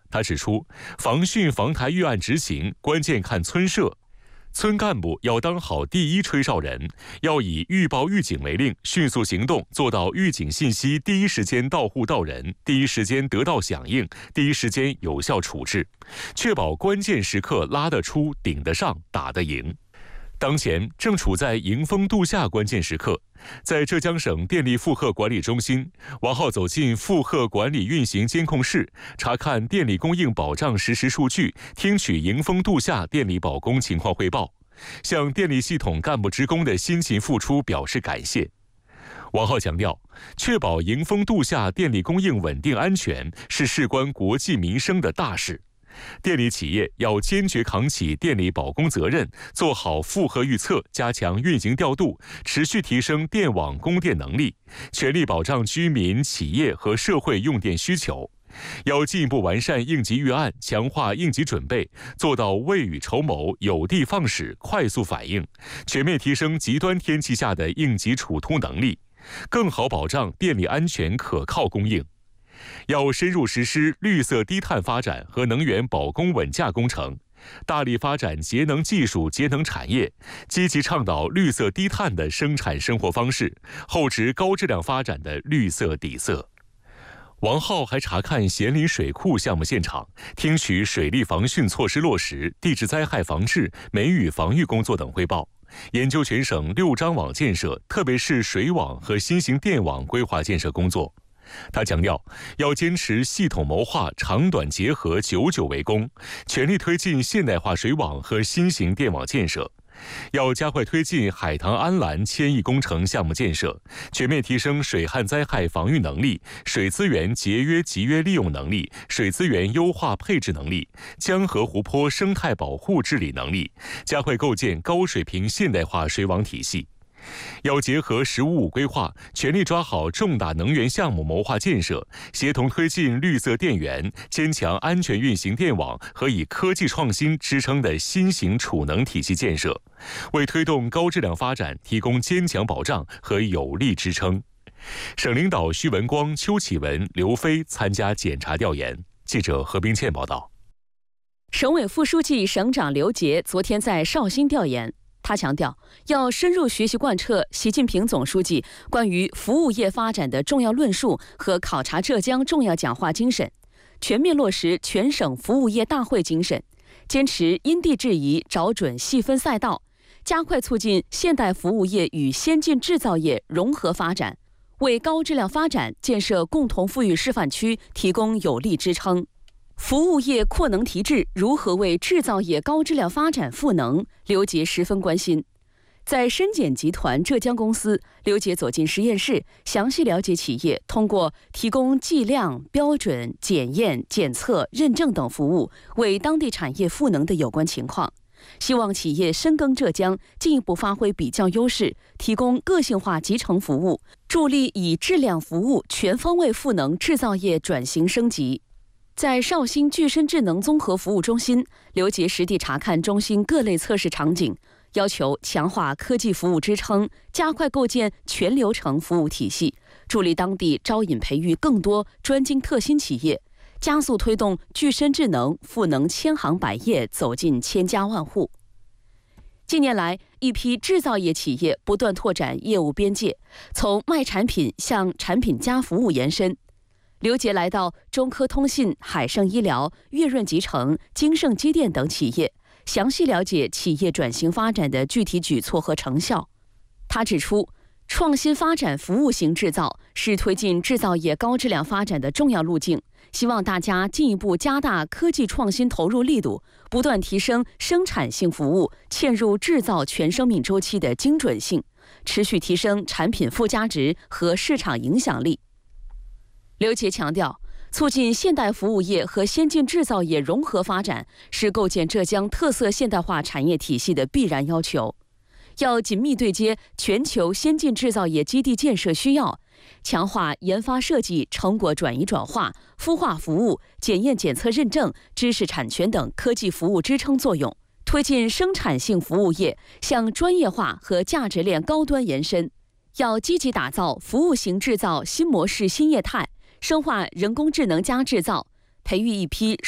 他指出，防汛防台预案执行关键看村社。村干部要当好第一吹哨人，要以预报预警为令，迅速行动，做到预警信息第一时间到户到人，第一时间得到响应，第一时间有效处置，确保关键时刻拉得出、顶得上、打得赢。当前正处在迎峰度夏关键时刻，在浙江省电力负荷管理中心，王浩走进负荷管理运行监控室，查看电力供应保障实时数据，听取迎峰度夏电力保供情况汇报，向电力系统干部职工的辛勤付出表示感谢。王浩强调，确保迎峰度夏电力供应稳定安全是事关国计民生的大事。电力企业要坚决扛起电力保供责任，做好负荷预测，加强运行调度，持续提升电网供电能力，全力保障居民、企业和社会用电需求。要进一步完善应急预案，强化应急准备，做到未雨绸缪、有的放矢、快速反应，全面提升极端天气下的应急处突能力，更好保障电力安全可靠供应。要深入实施绿色低碳发展和能源保供稳价工程，大力发展节能技术、节能产业，积极倡导绿色低碳的生产生活方式，厚植高质量发展的绿色底色。王浩还查看咸林水库项目现场，听取水利防汛措施落实、地质灾害防治、梅雨防御工作等汇报，研究全省6张网建设，特别是水网和新型电网规划建设工作。他强调，要坚持系统谋划、长短结合、久久为功，全力推进现代化水网和新型电网建设。要加快推进海棠安澜千亿工程项目建设，全面提升水旱灾害防御能力、水资源节约集约利用能力、水资源优化配置能力、江河湖泊生态保护治理能力，加快构建高水平现代化水网体系。要结合“15+5”规划，全力抓好重大能源项目谋划建设，协同推进绿色电源，坚强安全运行电网和以科技创新支撑的新型储能体系建设，为推动高质量发展提供坚强保障和有力支撑。省领导徐文光、邱启文、刘飞参加检查调研。记者何冰倩报道。 省委副书记、省长刘杰昨天在绍兴调研。他强调，要深入学习贯彻习近平总书记关于服务业发展的重要论述和考察浙江重要讲话精神，全面落实全省服务业大会精神，坚持因地制宜，找准细分赛道，加快促进现代服务业与先进制造业融合发展，为高质量发展建设共同富裕示范区提供有力支撑。服务业扩能提质如何为制造业高质量发展赋能，刘杰十分关心。在深碱集团浙江公司，刘杰走进实验室，详细了解企业通过提供计量、标准、检验、检测、认证等服务为当地产业赋能的有关情况，希望企业深耕浙江，进一步发挥比较优势，提供个性化集成服务，助力以质量服务全方位赋能制造业转型升级。在绍兴具身智能综合服务中心，刘杰实地查看中心各类测试场景，要求强化科技服务支撑，加快构建全流程服务体系，助力当地招引培育更多专精特新企业，加速推动具身智能赋能千行百业，走进千家万户。近年来，一批制造业企业不断拓展业务边界，从卖产品向产品加服务延伸。刘杰来到中科通信、海盛医疗、粤润集成、京盛机电等企业，详细了解企业转型发展的具体举措和成效。他指出，创新发展服务型制造是推进制造业高质量发展的重要路径，希望大家进一步加大科技创新投入力度，不断提升生产性服务嵌入制造全生命周期的精准性，持续提升产品附加值和市场影响力。刘杰强调，促进现代服务业和先进制造业融合发展是构建浙江特色现代化产业体系的必然要求，要紧密对接全球先进制造业基地建设需要，强化研发设计、成果转移转化、孵化服务、检验检测认证、知识产权等科技服务支撑作用，推进生产性服务业向专业化和价值链高端延伸。要积极打造服务型制造新模式新业态，深化人工智能加制造，培育一批